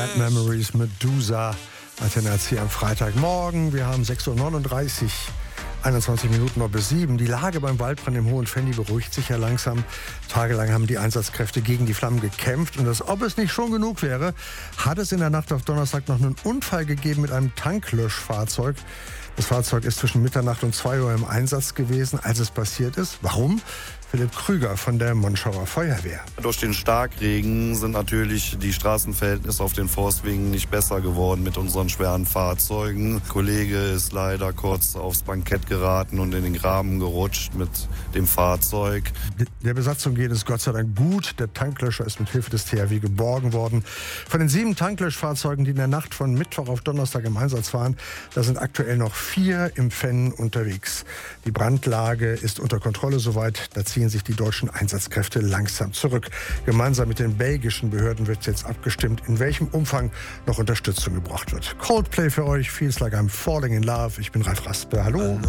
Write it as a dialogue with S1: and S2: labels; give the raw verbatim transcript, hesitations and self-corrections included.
S1: Bad Memories, Medusa, Antenne A C am Freitagmorgen. Wir haben sechs Uhr neununddreißig, einundzwanzig Minuten noch bis sieben. Die Lage beim Waldbrand im Hohen Fenny beruhigt sich ja langsam. Tagelang haben die Einsatzkräfte gegen die Flammen gekämpft. Und als ob es nicht schon genug wäre, hat es in der Nacht auf Donnerstag noch einen Unfall gegeben mit einem Tanklöschfahrzeug. Das Fahrzeug ist zwischen Mitternacht und zwei Uhr im Einsatz gewesen, als es passiert ist. Warum? Philipp Krüger von der Monschauer Feuerwehr.
S2: Durch den Starkregen sind natürlich die Straßenverhältnisse auf den Forstwegen nicht besser geworden mit unseren schweren Fahrzeugen. Der Kollege ist leider kurz aufs Bankett geraten und in den Graben gerutscht mit dem Fahrzeug.
S1: Der Besatzung geht es Gott sei Dank gut. Der Tanklöscher ist mit Hilfe des T H W geborgen worden. Von den sieben Tanklöschfahrzeugen, die in der Nacht von Mittwoch auf Donnerstag im Einsatz waren, da sind aktuell noch vier im Fenn unterwegs. Die Brandlage ist unter Kontrolle soweit. Da ziehen sich die deutschen Einsatzkräfte langsam zurück. Gemeinsam mit den belgischen Behörden wird jetzt abgestimmt, in welchem Umfang noch Unterstützung gebraucht wird. Coldplay für euch, Feels Like I'm Falling in Love. Ich bin Ralf Raspe. Hallo.